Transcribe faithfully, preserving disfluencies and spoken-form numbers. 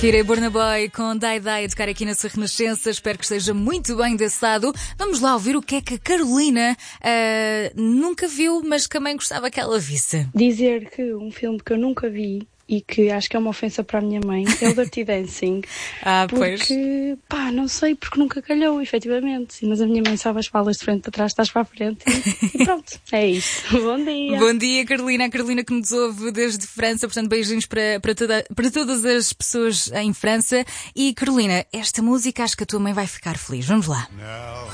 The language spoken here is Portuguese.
Kira Burnaboy com Dai Dai a tocar aqui na sua Renascença. Espero que esteja muito bem desse lado. Vamos lá ouvir o que é que a Carolina uh, nunca viu, mas que também gostava que ela visse. Dizer que um filme que eu nunca vi e que acho que é uma ofensa para a minha mãe é o Dirty Dancing. Ah, porque, pois. pá, não sei, porque nunca calhou, efetivamente. Mas a minha mãe sabe as falas de frente para trás, estás para a frente e, e pronto, é isto. Bom dia. Bom dia, Carolina. A Carolina que nos ouve desde França, portanto, beijinhos para, para, toda, para todas as pessoas em França. E, Carolina, esta música acho que a tua mãe vai ficar feliz. Vamos lá.